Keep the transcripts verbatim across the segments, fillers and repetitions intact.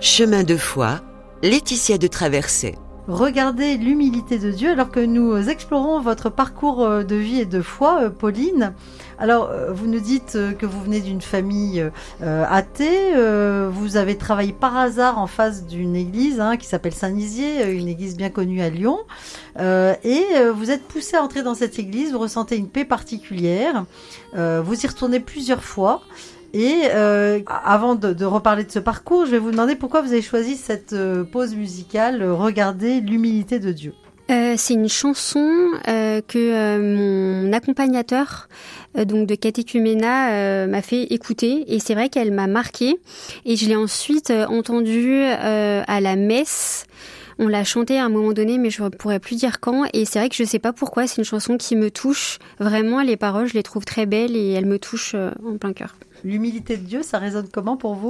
Chemin de foi, Laetitia de Traversais. Regardez l'humilité de Dieu alors que nous explorons votre parcours de vie et de foi, Pauline. Alors, vous nous dites que vous venez d'une famille euh, athée, euh, vous avez travaillé par hasard en face d'une église hein, qui s'appelle Saint-Nizier, une église bien connue à Lyon, euh, et vous êtes poussé à entrer dans cette église, vous ressentez une paix particulière, euh, vous y retournez plusieurs fois. Et euh, avant de, de reparler de ce parcours, je vais vous demander pourquoi vous avez choisi cette euh, pause musicale euh, « Regardez l'humilité de Dieu ». Euh, c'est une chanson euh, que euh, mon accompagnateur euh, donc de catéchuménat euh, m'a fait écouter et c'est vrai qu'elle m'a marquée et je l'ai ensuite euh, entendue euh, à la messe. On l'a chantée à un moment donné, mais je ne pourrais plus dire quand. Et c'est vrai que je ne sais pas pourquoi, c'est une chanson qui me touche. Vraiment, les paroles, je les trouve très belles et elles me touchent euh, en plein cœur. L'humilité de Dieu, ça résonne comment pour vous ?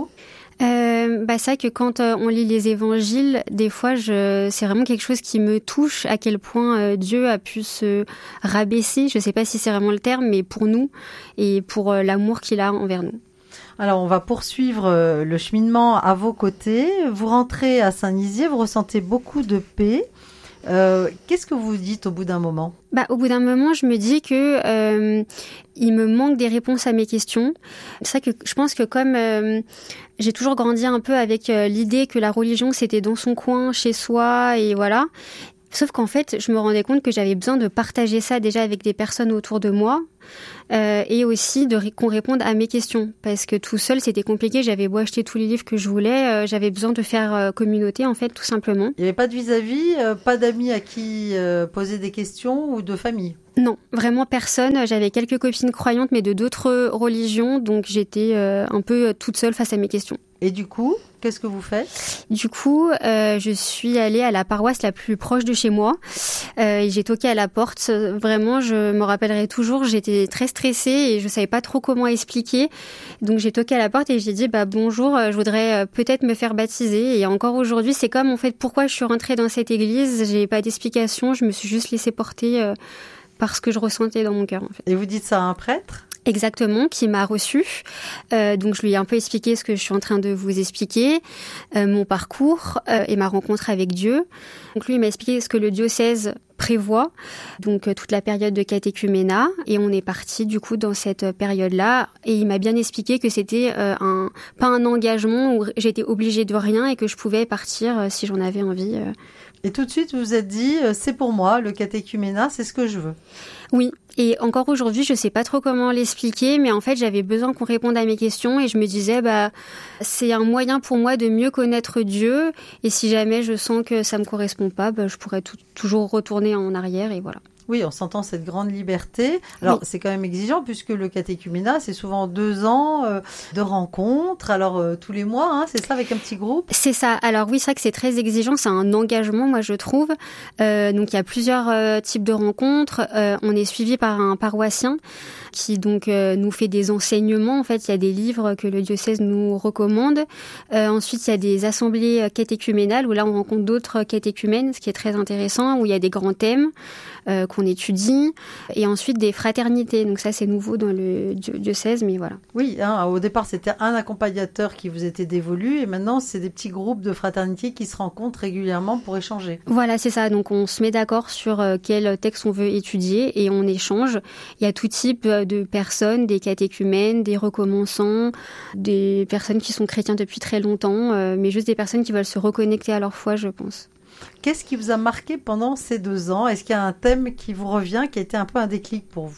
Euh, bah c'est vrai que quand euh, on lit les évangiles, des fois, je, c'est vraiment quelque chose qui me touche, à quel point euh, Dieu a pu se rabaisser. Je ne sais pas si c'est vraiment le terme, mais pour nous et pour euh, l'amour qu'il a envers nous. Alors, on va poursuivre euh, le cheminement à vos côtés. Vous rentrez à Saint-Nizier, vous ressentez beaucoup de paix. Euh, qu'est-ce que vous dites au bout d'un moment ? Bah, au bout d'un moment, je me dis que euh, il me manque des réponses à mes questions. C'est vrai que je pense que comme euh, j'ai toujours grandi un peu avec euh, l'idée que la religion c'était dans son coin, chez soi, et voilà. Sauf qu'en fait, je me rendais compte que j'avais besoin de partager ça déjà avec des personnes autour de moi euh, et aussi de qu'on réponde à mes questions. Parce que tout seul, c'était compliqué. J'avais beau acheter tous les livres que je voulais, euh, j'avais besoin de faire euh, communauté, en fait, tout simplement. Il n'y avait pas de vis-à-vis, euh, pas d'amis à qui euh, poser des questions ou de famille ? Non, vraiment personne. J'avais quelques copines croyantes, mais de d'autres religions. Donc, j'étais euh, un peu toute seule face à mes questions. Et du coup, qu'est-ce que vous faites ? Du coup, euh, je suis allée à la paroisse la plus proche de chez moi euh, et j'ai toqué à la porte. Vraiment, je me rappellerai toujours, j'étais très stressée et je savais pas trop comment expliquer. Donc, j'ai toqué à la porte et j'ai dit bah, « Bonjour, je voudrais peut-être me faire baptiser ». Et encore aujourd'hui, c'est comme en fait pourquoi je suis rentrée dans cette église. J'ai pas d'explication, je me suis juste laissée porter euh, par ce que je ressentais dans mon cœur. En fait. Et vous dites ça à un prêtre ? Exactement, qui m'a reçue. Euh, donc, je lui ai un peu expliqué ce que je suis en train de vous expliquer, euh, mon parcours euh, et ma rencontre avec Dieu. Donc, lui, il m'a expliqué ce que le diocèse prévoit, donc euh, toute la période de catéchuménat. Et on est parti, du coup, dans cette période-là. Et il m'a bien expliqué que c'était euh, un, pas un engagement où j'étais obligée de rien et que je pouvais partir euh, si j'en avais envie. Euh. Et tout de suite, vous vous êtes dit, euh, c'est pour moi, le catéchuménat, c'est ce que je veux. Oui, et encore aujourd'hui, je sais pas trop comment l'expliquer, mais en fait, j'avais besoin qu'on réponde à mes questions et je me disais, bah, c'est un moyen pour moi de mieux connaître Dieu. Et si jamais je sens que ça me correspond pas, bah, je pourrais tout, toujours retourner en arrière et voilà. Oui, on s'entend cette grande liberté. Alors, oui. C'est quand même exigeant puisque le catéchuménat, c'est souvent deux ans euh, de rencontres. Alors, euh, tous les mois, hein, c'est ça, avec un petit groupe ? C'est ça. Alors oui, c'est vrai que c'est très exigeant. C'est un engagement, moi, je trouve. Euh, donc, il y a plusieurs euh, types de rencontres. Euh, on est suivi par un paroissien qui donc euh, nous fait des enseignements. En fait, il y a des livres que le diocèse nous recommande. Euh, ensuite, il y a des assemblées catéchuménales où là, on rencontre d'autres catéchumènes, ce qui est très intéressant, où il y a des grands thèmes euh, qu'on étudie. Et ensuite, des fraternités. Donc ça, c'est nouveau dans le diocèse, mais voilà. Oui, hein, au départ, c'était un accompagnateur qui vous était dévolu et maintenant, c'est des petits groupes de fraternités qui se rencontrent régulièrement pour échanger. Voilà, c'est ça. Donc, on se met d'accord sur euh, quel texte on veut étudier et on échange. Il y a tout type de personnes, des catéchumènes, des recommençants, des personnes qui sont chrétiens depuis très longtemps, euh, mais juste des personnes qui veulent se reconnecter à leur foi, je pense. Qu'est-ce qui vous a marqué pendant ces deux ans ? Est-ce qu'il y a un thème qui vous revient, qui a été un peu un déclic pour vous ?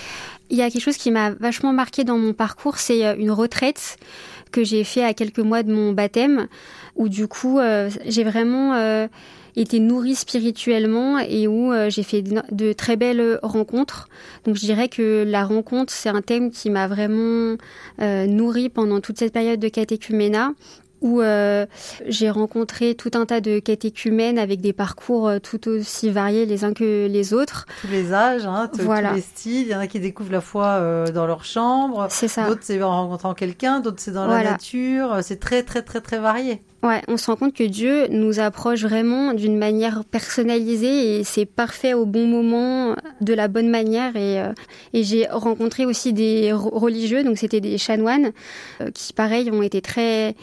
Il y a quelque chose qui m'a vachement marqué dans mon parcours, c'est une retraite que j'ai fait à quelques mois de mon baptême, où du coup, euh, j'ai vraiment... Euh, été nourrie spirituellement et où euh, j'ai fait de, de très belles rencontres. Donc je dirais que la rencontre, c'est un thème qui m'a vraiment euh, nourrie pendant toute cette période de catéchuménat, où euh, j'ai rencontré tout un tas de catéchumènes avec des parcours euh, tout aussi variés les uns que les autres. Tous les âges, hein, t- voilà. tous les styles. Il y en a qui découvrent la foi euh, dans leur chambre. C'est ça. D'autres, c'est en rencontrant quelqu'un. D'autres, c'est dans voilà. la nature. C'est très, très, très, très varié. Ouais, on se rend compte que Dieu nous approche vraiment d'une manière personnalisée et c'est parfait au bon moment, de la bonne manière. Et, euh, et j'ai rencontré aussi des religieux, donc c'était des chanoines, euh, qui pareil ont été très très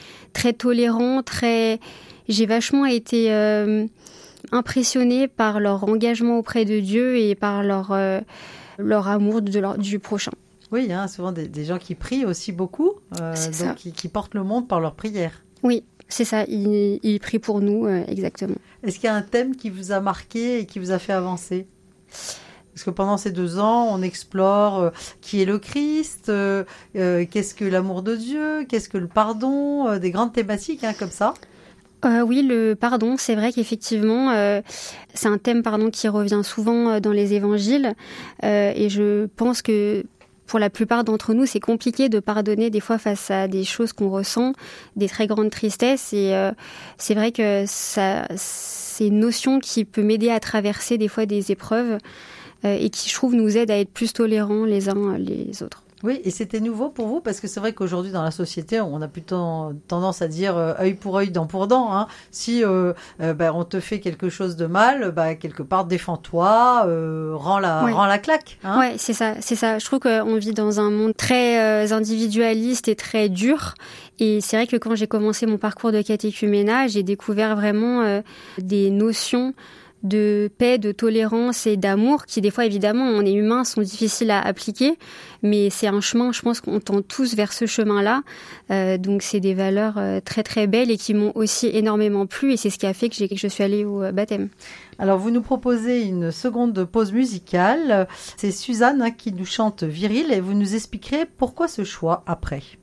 très tolérants, très... J'ai vachement été euh, impressionnée par leur engagement auprès de Dieu et par leur, euh, leur amour de leur, du prochain. Oui, hein, souvent des, des gens qui prient aussi beaucoup, euh, donc qui, qui portent le monde par leur prière. Oui, c'est ça, ils, ils prient pour nous, euh, exactement. Est-ce qu'il y a un thème qui vous a marqué et qui vous a fait avancer ? Parce que pendant ces deux ans, on explore euh, qui est le Christ, euh, euh, qu'est-ce que l'amour de Dieu, qu'est-ce que le pardon, euh, des grandes thématiques hein, comme ça. Euh, oui, le pardon, c'est vrai qu'effectivement, euh, c'est un thème pardon, qui revient souvent dans les évangiles. Euh, et je pense que pour la plupart d'entre nous, c'est compliqué de pardonner des fois face à des choses qu'on ressent, des très grandes tristesses. Et euh, c'est vrai que ça, c'est une notion qui peut m'aider à traverser des fois des épreuves euh, et qui, je trouve, nous aide à être plus tolérants les uns les autres. Oui, et c'était nouveau pour vous parce que c'est vrai qu'aujourd'hui dans la société, on a plutôt tendance à dire euh, œil pour œil, dent pour dent. Hein. Si euh, euh, ben, on te fait quelque chose de mal, ben, quelque part défends-toi, euh, rends la ouais. rends la claque. Hein. Ouais, c'est ça, c'est ça. Je trouve qu'on vit dans un monde très euh, individualiste et très dur. Et c'est vrai que quand j'ai commencé mon parcours de catéchuménat, j'ai découvert vraiment euh, des notions de paix, de tolérance et d'amour qui, des fois, évidemment, on est humain, sont difficiles à appliquer. Mais c'est un chemin, je pense qu'on tend tous vers ce chemin-là. Euh, donc, c'est des valeurs euh, très, très belles et qui m'ont aussi énormément plu. Et c'est ce qui a fait que, j'ai, que je suis allée au baptême. Alors, vous nous proposez une seconde pause musicale. C'est Suzanne hein, qui nous chante Viril et vous nous expliquerez pourquoi ce choix après.